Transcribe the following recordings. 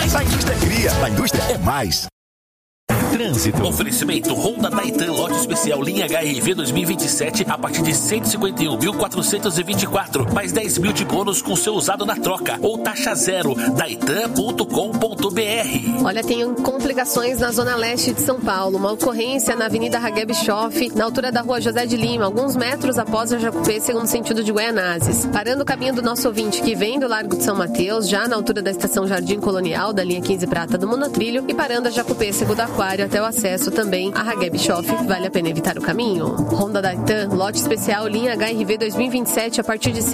A indústria cria, a indústria é mais. Trânsito. Oferecimento Honda Titan lote especial linha HRV 2027 a partir de 151.424, mais 10 mil de bônus com seu usado na troca ou taxa zero. Titan.com.br. Olha, tem complicações na zona leste de São Paulo. Uma ocorrência na Avenida Ragueb Schoff, na altura da Rua José de Lima, alguns metros após a Jacupé, segundo sentido de Guaianazes. Parando o caminho do nosso ouvinte que vem do Largo de São Mateus, já na altura da estação Jardim Colonial, da linha 15 Prata do Monotrilho, e parando a Jacupé, segundo Aquário, até o acesso também a Ragueb Schoff, vale a pena evitar o caminho. Honda Titan, lote especial linha HRV 2027 a partir de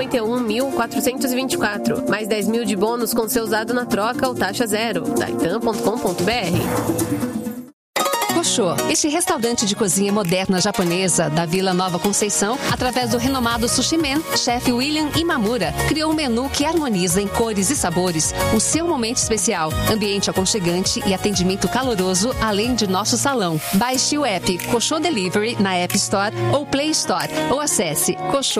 151.424, mais 10 mil de bônus com seu usado na troca ou taxa zero. Titan.com.br. Koshô, este restaurante de cozinha moderna japonesa da Vila Nova Conceição, através do renomado Sushi Man, chefe William Imamura, criou um menu que harmoniza em cores e sabores o seu momento especial, ambiente aconchegante e atendimento caloroso, além de nosso salão. Baixe o app Koshô Delivery na App Store ou Play Store, ou acesse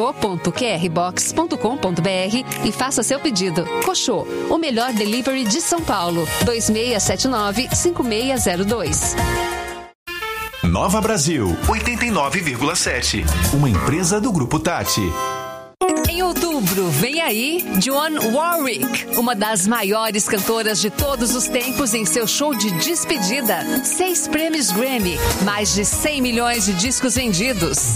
koshô.qrbox.com.br e faça seu pedido. Koshô, o melhor delivery de São Paulo. 2679-5602. Nova Brasil 89,7. Uma empresa do Grupo Tati. Em outubro, vem aí Dionne Warwick, uma das maiores cantoras de todos os tempos, em seu show de despedida. 6 prêmios Grammy, mais de 100 milhões de discos vendidos.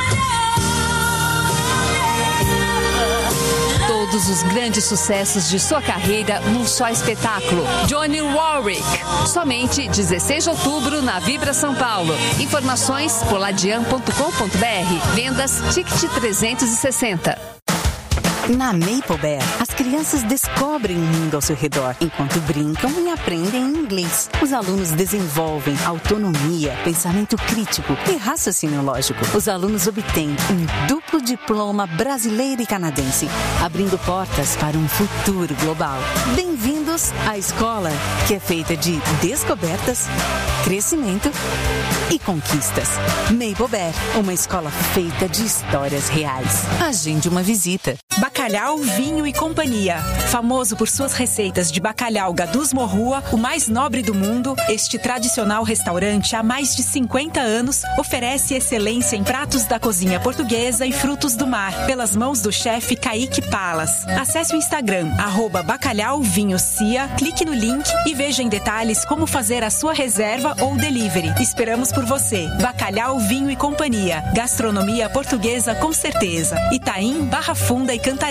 Todos os grandes sucessos de sua carreira num só espetáculo. Dionne Warwick. Somente 16 de outubro na Vibra São Paulo. Informações poladian.com.br. Vendas Ticket 360. Na Maple Bear, as crianças descobrem o mundo ao seu redor enquanto brincam e aprendem inglês. Os alunos desenvolvem autonomia, pensamento crítico e raciocínio lógico. Os alunos obtêm um duplo diploma brasileiro e canadense, abrindo portas para um futuro global. Bem-vindos à escola que é feita de descobertas, crescimento e conquistas. Maple Bear, uma escola feita de histórias reais. Agende uma visita. Bacalhau, Vinho e Companhia. Famoso por suas receitas de bacalhau Gadus Morrua, o mais nobre do mundo, este tradicional restaurante há mais de 50 anos oferece excelência em pratos da cozinha portuguesa e frutos do mar, pelas mãos do chefe Kaique Palas. Acesse o Instagram, @bacalhauvinhocia, clique no link e veja em detalhes como fazer a sua reserva ou delivery. Esperamos por você. Bacalhau, Vinho e Companhia. Gastronomia portuguesa com certeza. Itaim, Barra Funda e Cantareira.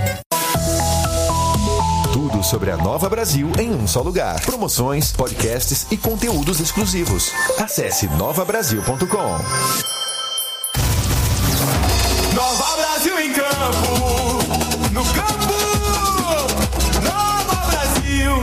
Tudo sobre a Nova Brasil em um só lugar. Promoções, podcasts e conteúdos exclusivos. Acesse novabrasil.com. Nova Brasil em campo. No campo. Nova Brasil.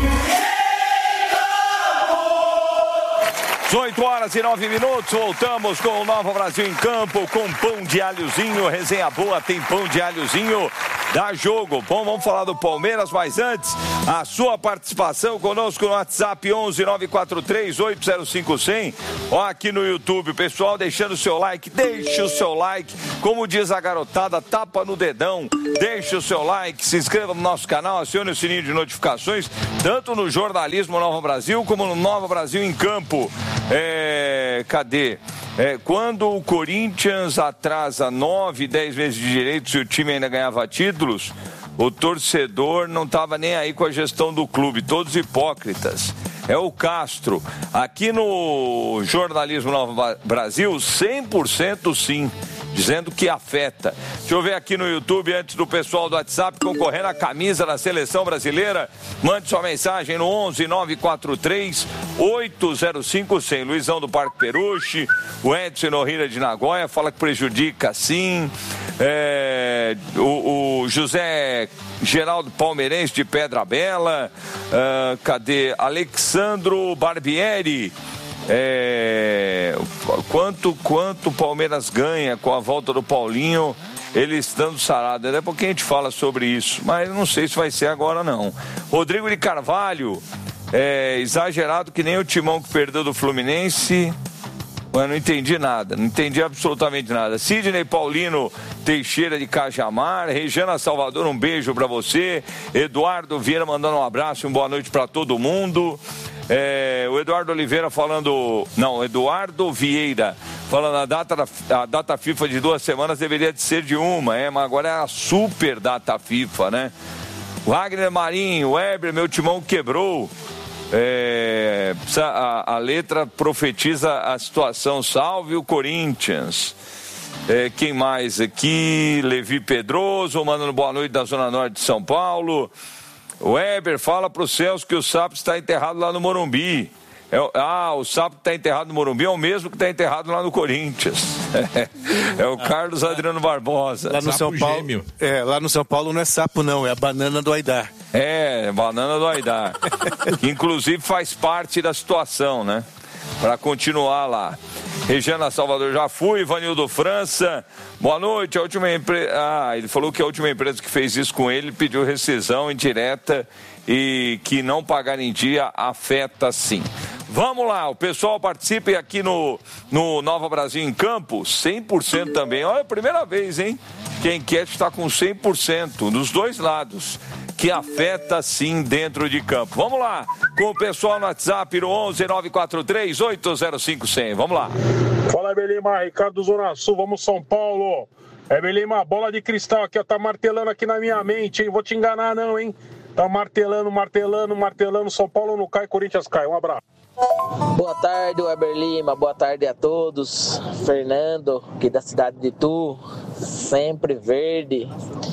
8h09, voltamos com o Nova Brasil em campo, com pão de alhozinho, resenha boa, tem pão de alhozinho, dá jogo. Bom, vamos falar do Palmeiras, mas antes, a sua participação conosco no WhatsApp 11 943 805 100, ó, aqui no YouTube, pessoal, deixando o seu like, deixe o seu like, como diz a garotada, tapa no dedão, deixe o seu like, se inscreva no nosso canal, acione o sininho de notificações, tanto no Jornalismo Nova Brasil, como no Nova Brasil em Campo. Cadê? Quando o Corinthians atrasa 9, 10 meses de direitos e o time ainda ganhava títulos, o torcedor não estava nem aí com a gestão do clube, todos hipócritas. É o Castro. Aqui no Jornalismo Nova Brasil, 100% sim, dizendo que afeta. Deixa eu ver aqui no YouTube, antes do pessoal do WhatsApp concorrendo à camisa da Seleção Brasileira. Mande sua mensagem no 11 943 805 100. Luizão do Parque Peruche, o Edson Norrira de Nagoya fala que prejudica sim. O José Geraldo Palmeirense de Pedra Bela. Cadê? Alexandro Barbieri. Quanto o Palmeiras ganha com a volta do Paulinho, ele estando sarado? É porque a gente fala sobre isso, mas não sei se vai ser agora não. Rodrigo de Carvalho, exagerado que nem o Timão que perdeu do Fluminense. Mas não entendi nada, não entendi absolutamente nada. Sidney Paulino Teixeira de Cajamar, Regiana Salvador, um beijo pra você. Eduardo Vieira mandando um abraço e uma boa noite pra todo mundo. O Eduardo Oliveira falando... Não, Eduardo Vieira falando a data FIFA de 2 semanas deveria de ser de uma, mas agora é a super data FIFA, né? Wagner Marinho, Weber, meu timão quebrou. A letra profetiza a situação. Salve o Corinthians. Quem mais aqui? Levi Pedroso mandando boa noite da Zona Norte de São Paulo. Weber, fala pro Celso que o Sapo está enterrado lá no Morumbi. O Sapo que está enterrado no Morumbi é o mesmo que está enterrado lá no Corinthians. É o Carlos Adriano Barbosa. Lá no São Paulo. Lá no São Paulo não é sapo, não, é a banana do Aidar. Banana do Aidar. Que inclusive faz parte da situação, né? Para continuar lá. Regiana Salvador já fui, Ivanildo França, boa noite, a última empresa... ele falou que a última empresa que fez isso com ele pediu rescisão indireta e que não pagar em dia afeta sim. Vamos lá, o pessoal participe aqui no Nova Brasil em Campo, 100% também. Olha, primeira vez, hein? Que a enquete está com 100% dos dois lados, que afeta sim dentro de campo. Vamos lá, com o pessoal no WhatsApp, no 11 943 805 100. Vamos lá. Fala, Belima, Ricardo Zona Sul, vamos São Paulo. Belima, bola de cristal aqui, ó, tá martelando aqui na minha mente, hein? Vou te enganar não, hein? Tá martelando, São Paulo não cai, Corinthians cai. Um abraço. Boa tarde, Weber Lima, boa tarde a todos. Fernando, aqui da cidade de Itu, sempre verde.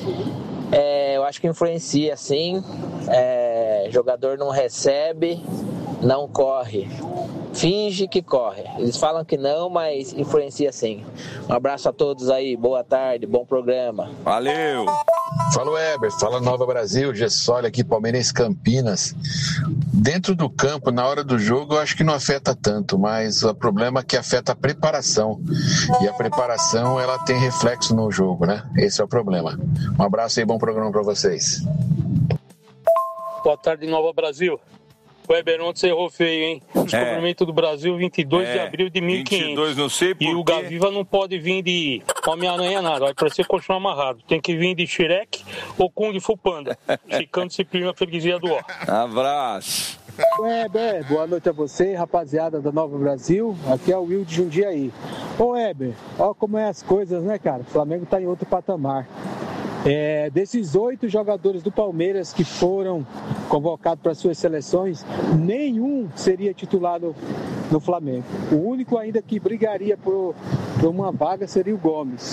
Eu acho que influencia sim. Jogador não recebe, não corre. Finge que corre. Eles falam que não, mas influencia sim. Um abraço a todos aí, boa tarde, bom programa. Valeu! Fala Weber, fala Nova Brasil, Gessoli aqui, Palmeirense Campinas. Dentro do campo, na hora do jogo, eu acho que não afeta tanto, mas o problema é que afeta a preparação. E a preparação, ela tem reflexo no jogo, né? Esse é o problema. Um abraço e bom programa para vocês. Boa tarde, Nova Brasil. Weber, ontem você errou feio, hein? Descobrimento do Brasil, 22 de abril de 1500. 22, não sei por E o Gaviva não pode vir de Homem-Aranha nada, vai parecer colchão amarrado. Tem que vir de Shrek ou Kung Fu Panda. Ficando se prima a freguesia do ó. Abraço. Weber, boa noite a você, rapaziada da Nova Brasil. Aqui é o Will de Jundiaí. Ô Weber, ó como é as coisas, né, cara? O Flamengo tá em outro patamar. Desses 8 jogadores do Palmeiras que foram convocados para suas seleções, nenhum seria titular no Flamengo. O único ainda que brigaria por uma vaga seria o Gomes.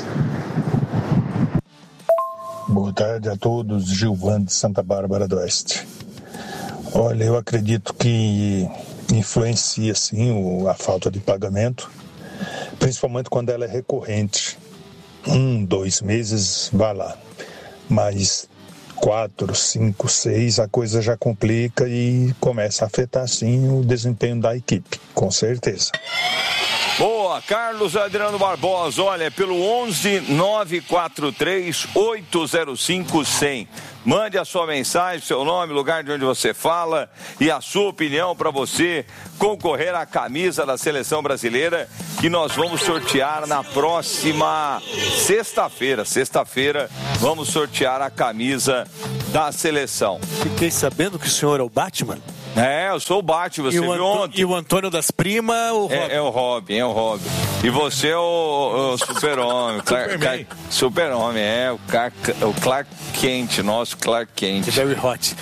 Boa tarde a todos, Gilvan de Santa Bárbara do Oeste. Olha, eu acredito que influencia sim a falta de pagamento, principalmente quando ela é recorrente. 1, 2 meses, vai lá. Mas 4, 5, 6, a coisa já complica e começa a afetar sim o desempenho da equipe, com certeza. Boa, Carlos Adriano Barbosa, olha, pelo 11 943 805 100. Mande a sua mensagem, seu nome, lugar de onde você fala e a sua opinião para você concorrer à camisa da Seleção Brasileira que nós vamos sortear na próxima sexta-feira. Sexta-feira vamos sortear a camisa da Seleção. Fiquei sabendo que o senhor é o Batman? Eu sou o Batman, você viu ontem. E o Antônio das Primas, o Robin? É o Robin. E você é o Super-Homem. Super-Homem, o Clark Kent, nosso Clark Kent. Very hot.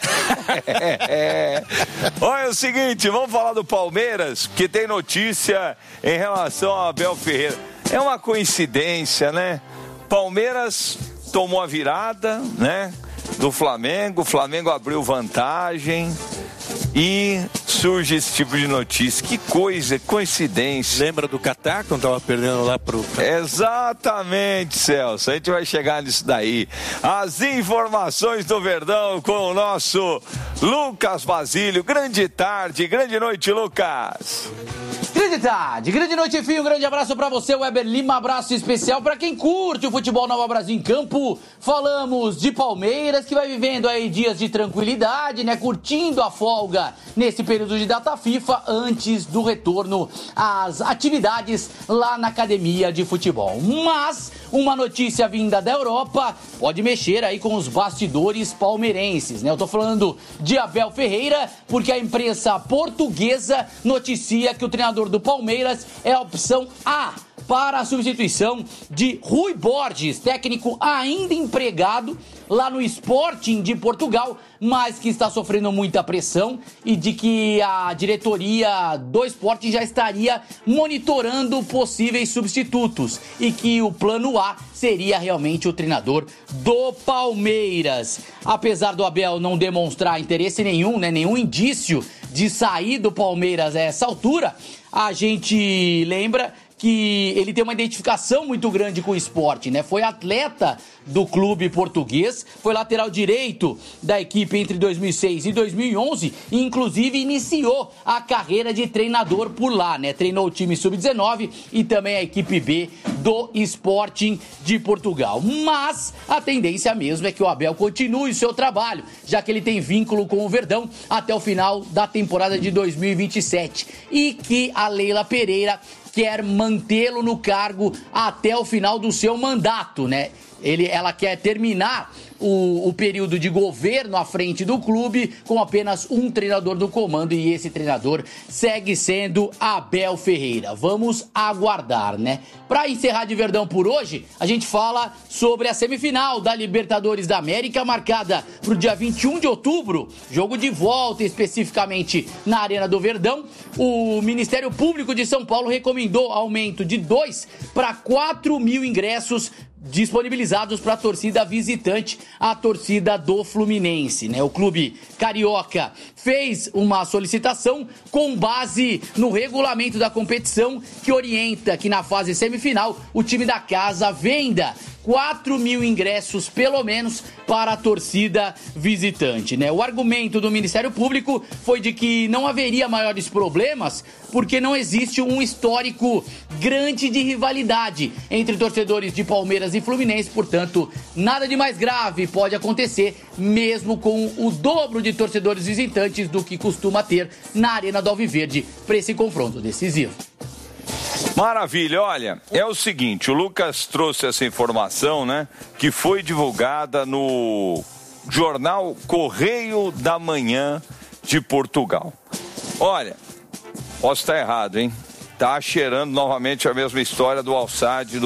Olha, é o seguinte, vamos falar do Palmeiras, que tem notícia em relação a Abel Ferreira. É uma coincidência, né? Palmeiras tomou a virada, né? Do Flamengo, o Flamengo abriu vantagem e surge esse tipo de notícia. Que coisa, coincidência. Lembra do Catar quando tava perdendo lá pro... Exatamente, Celso, a gente vai chegar nisso daí. As informações do Verdão com o nosso Lucas Basílio. Grande tarde, grande noite, Lucas. Grande tarde. Grande noite, enfim, um grande abraço pra você, Weber Lima, abraço especial pra quem curte o futebol Nova Brasil em campo. Falamos de Palmeiras, que vai vivendo aí dias de tranquilidade, né, curtindo a folga nesse período de data FIFA, antes do retorno às atividades lá na academia de futebol. Mas uma notícia vinda da Europa pode mexer aí com os bastidores palmeirenses, né? Eu tô falando de Abel Ferreira, porque a imprensa portuguesa noticia que o treinador do Palmeiras é a opção A para a substituição de Rui Borges, técnico ainda empregado lá no Sporting de Portugal, mas que está sofrendo muita pressão, e de que a diretoria do Sporting já estaria monitorando possíveis substitutos, e que o plano A seria realmente o treinador do Palmeiras. Apesar do Abel não demonstrar interesse nenhum, né, nenhum indício de sair do Palmeiras a essa altura, a gente lembra que ele tem uma identificação muito grande com o esporte, né? Foi atleta do clube português, foi lateral direito da equipe entre 2006 e 2011 e inclusive iniciou a carreira de treinador por lá, né? Treinou o time sub-19 e também a equipe B do Sporting de Portugal. Mas a tendência mesmo é que o Abel continue o seu trabalho, já que ele tem vínculo com o Verdão até o final da temporada de 2027 e que a Leila Pereira quer mantê-lo no cargo até o final do seu mandato, né? Ela quer terminar o período de governo à frente do clube com apenas um treinador no comando, e esse treinador segue sendo Abel Ferreira. Vamos aguardar, né? Para encerrar de Verdão por hoje, a gente fala sobre a semifinal da Libertadores da América, marcada para o dia 21 de outubro, jogo de volta especificamente na Arena do Verdão. O Ministério Público de São Paulo recomendou aumento de 2 para 4 mil ingressos disponibilizados para a torcida visitante, a torcida do Fluminense, né? O clube carioca fez uma solicitação com base no regulamento da competição, que orienta que na fase semifinal o time da casa venda 4 mil ingressos, pelo menos, para a torcida visitante, né? O argumento do Ministério Público foi de que não haveria maiores problemas, porque não existe um histórico grande de rivalidade entre torcedores de Palmeiras e Fluminense, portanto, nada de mais grave pode acontecer, mesmo com o dobro de torcedores visitantes do que costuma ter na Arena do Alviverde para esse confronto decisivo. Maravilha, olha, é o seguinte, o Lucas trouxe essa informação, né, que foi divulgada no jornal Correio da Manhã de Portugal. Olha, posso estar errado, hein? Tá cheirando novamente a mesma história do Al-Sadd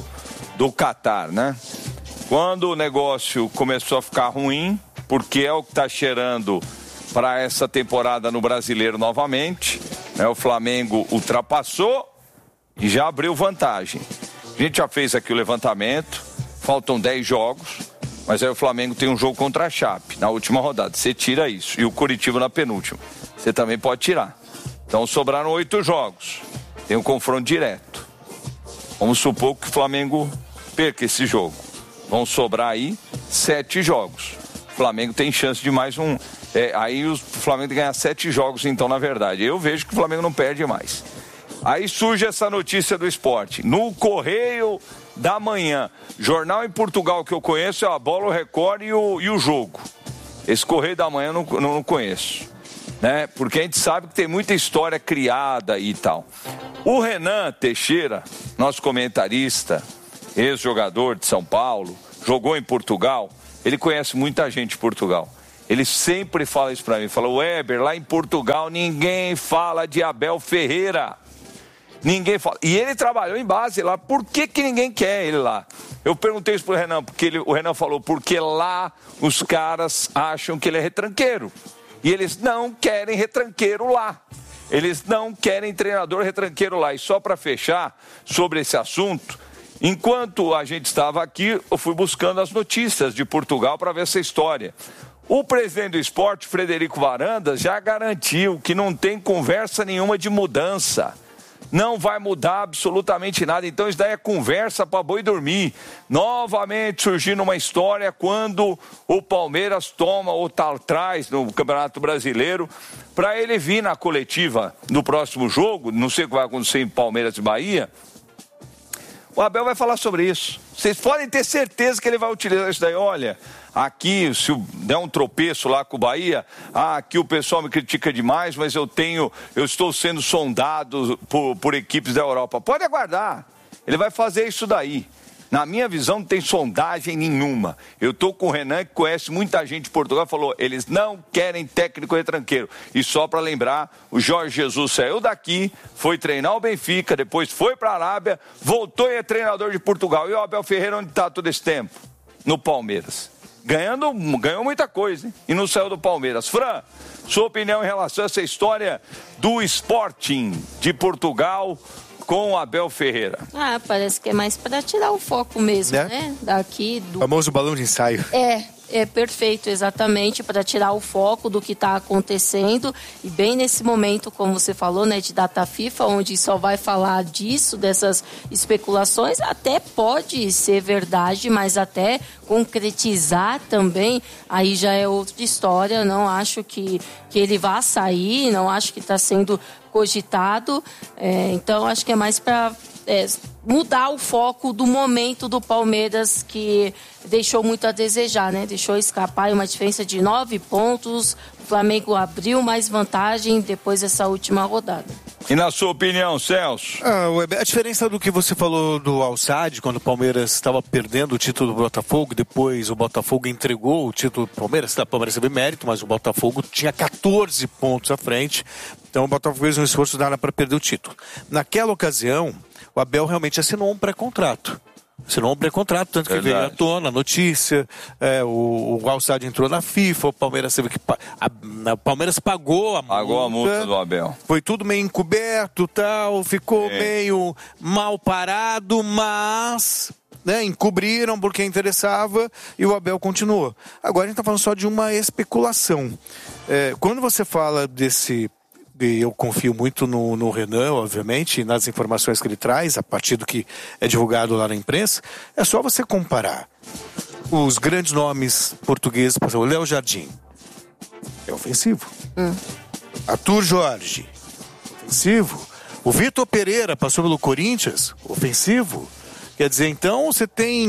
do Qatar, né? Quando o negócio começou a ficar ruim, porque é o que tá cheirando para essa temporada no Brasileiro novamente, né? O Flamengo ultrapassou e já abriu vantagem. A gente já fez aqui o levantamento, faltam 10 jogos, mas aí o Flamengo tem um jogo contra a Chape na última rodada, você tira isso, e o Curitiba na penúltima, você também pode tirar. Então sobraram 8 jogos, tem um confronto direto. Vamos supor que o Flamengo perca esse jogo, vão sobrar aí 7 jogos. O Flamengo tem chance de mais um, aí o Flamengo tem que ganhar 7 jogos, então, na verdade. Eu vejo que o Flamengo não perde mais. Aí surge essa notícia do esporte. No Correio da Manhã, jornal em Portugal que eu conheço é a Bola, o Record e o Jogo. Esse Correio da Manhã eu não conheço, né? Porque a gente sabe que tem muita história criada e tal. O Renan Teixeira, nosso comentarista, ex-jogador de São Paulo, jogou em Portugal, ele conhece muita gente de Portugal. Ele sempre fala isso pra mim, fala: Weber, lá em Portugal ninguém fala de Abel Ferreira. Ninguém fala. E ele trabalhou em base lá. Por que ninguém quer ele lá? Eu perguntei isso pro Renan, porque o Renan falou, porque lá os caras acham que ele é retranqueiro. E eles não querem retranqueiro lá. Eles não querem treinador retranqueiro lá. E só para fechar sobre esse assunto, enquanto a gente estava aqui, eu fui buscando as notícias de Portugal para ver essa história. O presidente do esporte, Frederico Varandas, já garantiu que não tem conversa nenhuma de mudança. Não vai mudar absolutamente nada. Então isso daí é conversa para boi dormir. Novamente surgindo uma história quando o Palmeiras toma ou tá atrás no Campeonato Brasileiro para ele vir na coletiva no próximo jogo, não sei o que vai acontecer em Palmeiras e Bahia. O Abel vai falar sobre isso. Vocês podem ter certeza que ele vai utilizar isso daí. Olha, aqui, se der um tropeço lá com o Bahia, aqui o pessoal me critica demais, mas eu estou sendo sondado por equipes da Europa. Pode aguardar. Ele vai fazer isso daí. Na minha visão, não tem sondagem nenhuma. Eu estou com o Renan, que conhece muita gente de Portugal, falou, eles não querem técnico retranqueiro. E só para lembrar, o Jorge Jesus saiu daqui, foi treinar o Benfica, depois foi para a Arábia, voltou e é treinador de Portugal. E o Abel Ferreira, onde está todo esse tempo? No Palmeiras. Ganhou muita coisa, hein? E não saiu do Palmeiras. Fran, sua opinião em relação a essa história do Sporting de Portugal com o Abel Ferreira? Parece que é mais para tirar o foco mesmo, né? Daqui do... O famoso balão de ensaio. É perfeito, exatamente, para tirar o foco do que está acontecendo. E bem nesse momento, como você falou, né, de data FIFA, onde só vai falar disso, dessas especulações, até pode ser verdade, mas até concretizar também, aí já é outra história. Não acho que ele vá sair, não acho que está sendo cogitado. Então, acho que é mais para mudar o foco do momento do Palmeiras, que deixou muito a desejar, né? Deixou escapar uma diferença de 9 pontos. O Flamengo abriu mais vantagem depois dessa última rodada. E na sua opinião, Celso? A diferença do que você falou do Al-Sadd, quando o Palmeiras estava perdendo o título do Botafogo, depois o Botafogo entregou o título do Palmeiras. O Palmeiras teve mérito, mas o Botafogo tinha 14 pontos à frente. Então o Botafogo fez um esforço danado para perder o título. Naquela ocasião, o Abel realmente assinou um pré-contrato. Tanto que veio à tona a notícia, o Al-Sadd entrou na FIFA, o Palmeiras teve que... o Palmeiras pagou a multa do Abel. Foi tudo meio encoberto, tal, ficou meio mal parado, mas... encobriram porque interessava e o Abel continuou. Agora a gente está falando só de uma especulação. Quando você fala desse... Eu confio muito no Renan, obviamente, e nas informações que ele traz, a partir do que é divulgado lá na imprensa. É só você comparar os grandes nomes portugueses, por exemplo, o Léo Jardim, é ofensivo. Arthur Jorge, ofensivo. O Vitor Pereira passou pelo Corinthians, ofensivo. Quer dizer, então você tem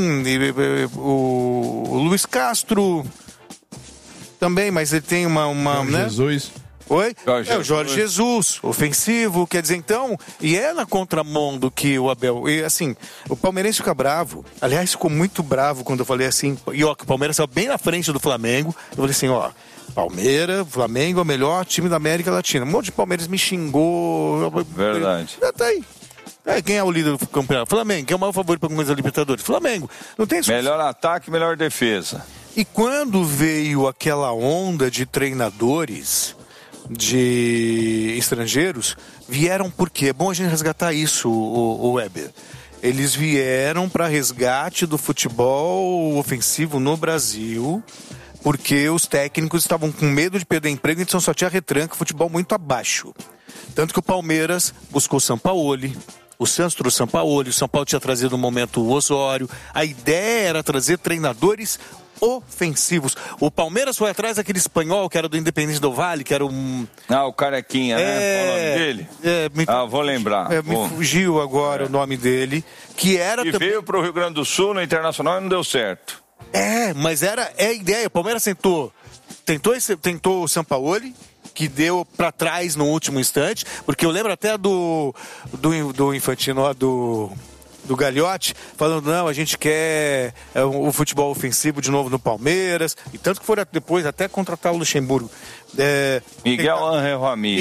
o Luiz Castro também, mas ele tem uma Jesus. Oi? O Jorge Jesus, ofensivo, quer dizer, então, e é na contramão do que o Abel, e assim, o palmeirense fica bravo, aliás, ficou muito bravo quando eu falei assim, que o Palmeiras estava bem na frente do Flamengo, eu falei assim, Palmeiras, Flamengo é o melhor time da América Latina, um monte de Palmeiras me xingou. Verdade. Já tá aí. Quem é o líder do campeonato? Flamengo. Quem é o maior favorito para conquistar a Libertadores? Flamengo. Não tem discussão. Melhor ataque, melhor defesa. E quando veio aquela onda de treinadores de estrangeiros, vieram por quê? É bom a gente resgatar isso, o Weber. Eles vieram para resgate do futebol ofensivo no Brasil, porque os técnicos estavam com medo de perder emprego, então só tinha retranca, futebol muito abaixo. Tanto que o Palmeiras buscou o Sampaoli, o Santos trouxe o Sampaoli, o São Paulo tinha trazido no momento o Osório. A ideia era trazer treinadores ofensivos. O Palmeiras foi atrás daquele espanhol que era do Independente do Vale, que era o Carequinha, né? Qual o nome dele? Vou lembrar. Me fugiu agora o nome dele. Que veio pro Rio Grande do Sul, no Internacional, e não deu certo. Mas era a ideia. O Palmeiras tentou o Sampaoli, que deu pra trás no último instante, porque eu lembro até do Infantino, do Gagliotti, falando, não, a gente quer o futebol ofensivo de novo no Palmeiras, e tanto que foram depois até contratar o Luxemburgo. Miguel Ángel Ramírez.